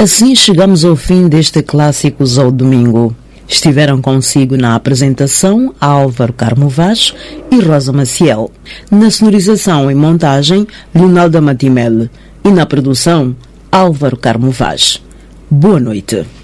Assim chegamos ao fim deste Clássicos ao Domingo. Estiveram consigo na apresentação Álvaro Carmo Vaz e Rosa Maciel. Na sonorização e montagem, Leonardo Matimel. E na produção, Álvaro Carmo Vaz. Boa noite.